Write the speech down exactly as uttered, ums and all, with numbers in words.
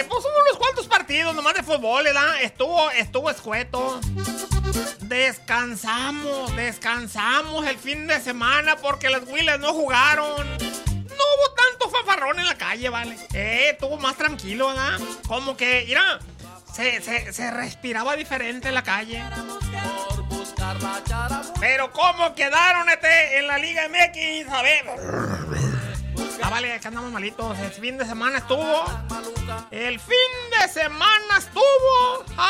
Eh, pues hubo unos cuantos partidos nomás de fútbol, ¿verdad? Estuvo, estuvo escueto. Descansamos, descansamos el fin de semana porque los Willes no jugaron. No hubo tanto fanfarrón en la calle, ¿vale? Eh, estuvo más tranquilo, ¿verdad? Como que, mira, se, se, se respiraba diferente en la calle. Pero ¿cómo quedaron este en la Liga M X? A ver. Ah, vale, que andamos malitos. El fin de semana estuvo. El fin de semana estuvo.